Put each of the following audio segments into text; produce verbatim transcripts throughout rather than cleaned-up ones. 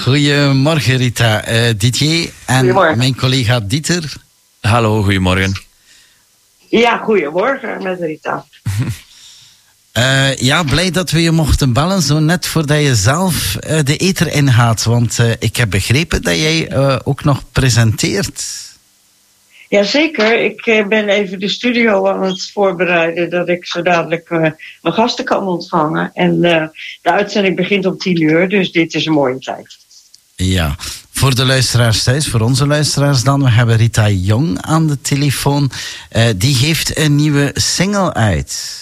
Goedemorgen Rita. Uh, Didier en mijn collega Dieter. Hallo, goedemorgen. Ja, goedemorgen met Rita. Uh, ja, blij dat we je mochten bellen, zo net voordat je zelf uh, de ether ingaat. Want uh, ik heb begrepen dat jij uh, ook nog presenteert. Jazeker, ik uh, ben even de studio aan het voorbereiden dat ik zo dadelijk uh, mijn gasten kan ontvangen. En uh, de uitzending begint om tien uur, dus dit is een mooie tijd. Ja, voor de luisteraars thuis, voor onze luisteraars dan, we hebben Rita Jong aan de telefoon. Uh, die heeft een nieuwe single uit.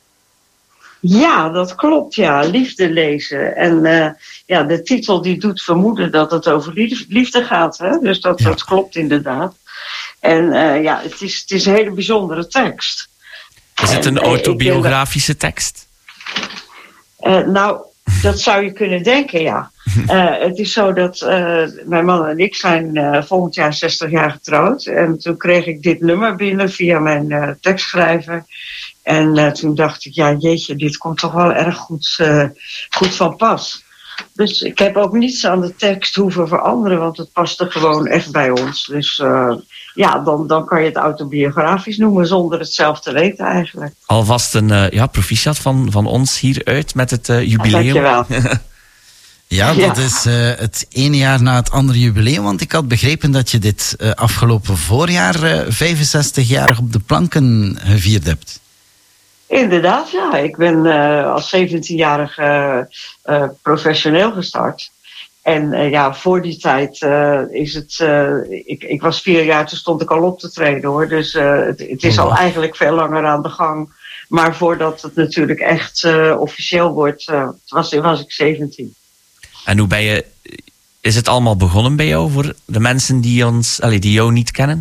Ja, dat klopt, ja. Liefde lezen. En uh, ja, de titel die doet vermoeden dat het over liefde gaat. Hè? Dus dat, ja. dat klopt inderdaad. En uh, ja, het is, het is een hele bijzondere tekst. Is het een en, autobiografische uh, tekst? Uh, nou, dat zou je kunnen denken, ja. Uh, het is zo dat uh, mijn man en ik zijn uh, volgend jaar zestig jaar getrouwd. En toen kreeg ik dit nummer binnen via mijn uh, tekstschrijver. En uh, toen dacht ik, ja jeetje, dit komt toch wel erg goed, uh, goed van pas. Dus ik heb ook niets aan de tekst hoeven veranderen, want het paste gewoon echt bij ons. Dus uh, ja, dan, dan kan je het autobiografisch noemen zonder het zelf te weten eigenlijk. Alvast een uh, ja, proficiat van, van ons hieruit met het uh, jubileum. Ja, dankjewel. Ja, dat ja. is uh, het ene jaar na het andere jubileum. Want ik had begrepen dat je dit uh, afgelopen voorjaar uh, vijfenzestig jaar op de planken gevierd hebt. Inderdaad, ja. Ik ben uh, als zeventienjarige uh, professioneel gestart. En uh, ja, voor die tijd uh, is het... Uh, ik, ik was vier jaar, toen stond ik al op te treden hoor. Dus uh, het, het is al eigenlijk veel langer aan de gang. Maar voordat het natuurlijk echt uh, officieel wordt, uh, was, was ik zeventien. En hoe ben je... Is het allemaal begonnen bij jou voor de mensen die, ons, allez, die jou niet kennen?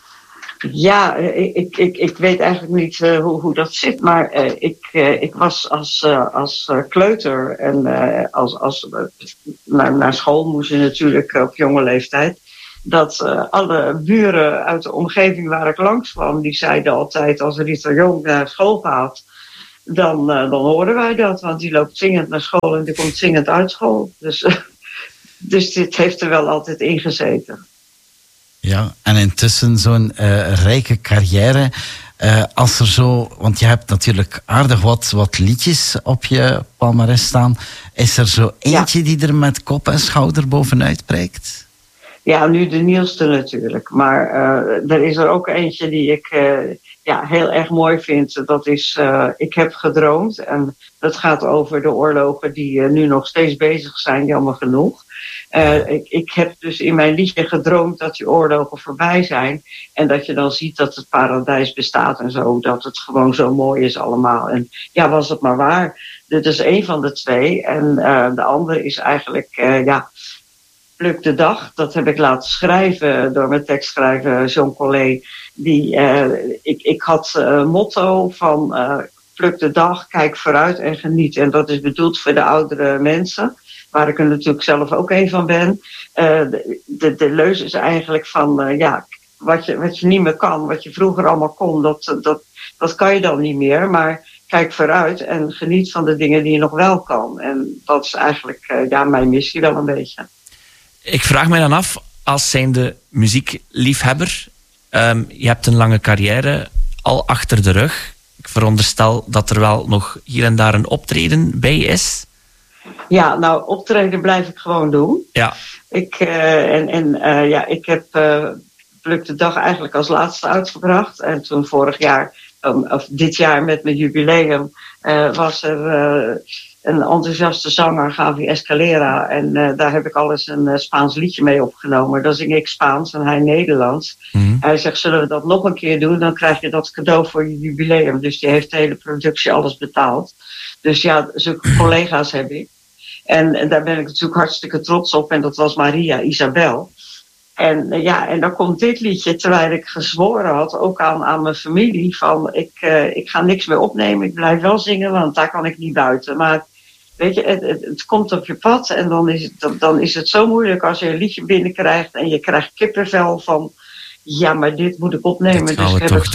Ja, ik, ik, ik weet eigenlijk niet uh, hoe, hoe dat zit, maar uh, ik, uh, ik was als, uh, als uh, kleuter en uh, als, als, uh, naar, naar school moest je natuurlijk op jonge leeftijd. Dat uh, alle buren uit de omgeving waar ik langs kwam, die zeiden altijd als Rita Jong naar school gaat, dan, uh, dan horen wij dat, want die loopt zingend naar school en die komt zingend uit school. Dus, uh, dus dit heeft er wel altijd in gezeten. Ja, en intussen zo'n uh, rijke carrière. Uh, als er zo, want je hebt natuurlijk aardig wat, wat liedjes op je palmarès staan. Is er zo eentje ja. die er met kop en schouder bovenuit prijkt? Ja, nu de nieuwste natuurlijk. Maar uh, er is er ook eentje die ik uh, ja, heel erg mooi vind. Dat is uh, Ik heb gedroomd. En dat gaat over de oorlogen die uh, nu nog steeds bezig zijn, jammer genoeg. Uh, ik, ik heb dus in mijn liedje gedroomd dat die oorlogen voorbij zijn. En dat je dan ziet dat het paradijs bestaat en zo. Dat het gewoon zo mooi is allemaal. En ja, was het maar waar. Dit is één van de twee. En uh, de andere is eigenlijk, uh, ja, Pluk de dag. Dat heb ik laten schrijven door mijn tekstschrijver John Collet. Die, uh, ik, ik had een motto van uh, pluk de dag, kijk vooruit en geniet. En dat is bedoeld voor de oudere mensen. Waar ik er natuurlijk zelf ook een van ben. Uh, de, de, de leus is eigenlijk van, uh, ja, wat je, wat je niet meer kan, wat je vroeger allemaal kon, dat, dat, dat kan je dan niet meer. Maar kijk vooruit en geniet van de dingen die je nog wel kan. En dat is eigenlijk uh, ja, mijn missie wel een beetje. Ik vraag mij dan af, als zijnde muziekliefhebber, um, je hebt een lange carrière al achter de rug. Ik veronderstel dat er wel nog hier en daar een optreden bij is. Ja, nou, optreden blijf ik gewoon doen. Ja. Ik, uh, en en uh, ja, ik heb uh, Pluk de dag eigenlijk als laatste uitgebracht. En toen vorig jaar, um, of dit jaar met mijn jubileum, uh, was er uh, een enthousiaste zanger, Gavi Escalera. En uh, daar heb ik al eens een uh, Spaans liedje mee opgenomen. Dan zing ik Spaans en hij Nederlands. Mm-hmm. Hij zegt, zullen we dat nog een keer doen? Dan krijg je dat cadeau voor je jubileum. Dus die heeft de hele productie alles betaald. Dus ja, zulke collega's heb ik. En, en daar ben ik natuurlijk hartstikke trots op. En dat was Maria Isabel. En uh, ja, en dan komt dit liedje, terwijl ik gezworen had, ook aan, aan mijn familie, van ik, uh, ik ga niks meer opnemen, ik blijf wel zingen, want daar kan ik niet buiten. Maar weet je, het, het, het komt op je pad en dan is, het, dan is het zo moeilijk als je een liedje binnenkrijgt en je krijgt kippenvel van, ja, maar dit moet ik opnemen. Dus ik heb het